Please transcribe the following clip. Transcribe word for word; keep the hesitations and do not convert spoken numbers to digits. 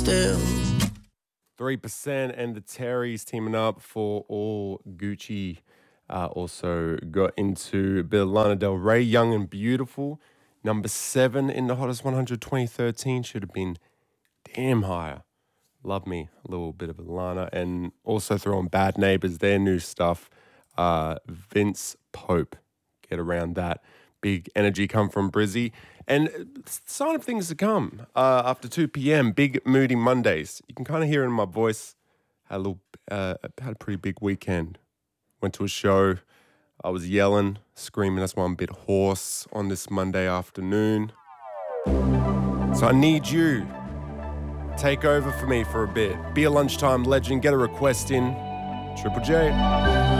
still. three percent and the Terrys teaming up for All Gucci. Uh, also got into a bit of Lana Del Rey, Young and Beautiful. Number seven in the Hottest one hundred twenty thirteen. Should have been damn higher. Love me a little bit of Lana. And also throw on Bad Neighbors, their new stuff. Uh, Vince Pope. Get around that. Big energy come from Brizzy. And sign of things to come uh, after two p.m. Big Moody Mondays. You can kind of hear it in my voice. Had a little, uh, had a pretty big weekend. Went to a show. I was yelling, screaming. That's why I'm a bit hoarse on this Monday afternoon. So I need you. Take over for me for a bit. Be a lunchtime legend. Get a request in. Triple J.